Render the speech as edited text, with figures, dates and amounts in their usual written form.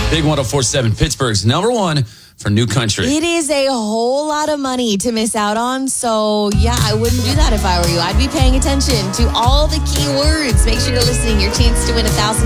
Big 104.7, Pittsburgh's number one for New Country. It is a whole lot of money to miss out on. So, yeah, I wouldn't do that if I were you. I'd be paying attention to all the key words. Make sure you're listening. Your chance to win $1,000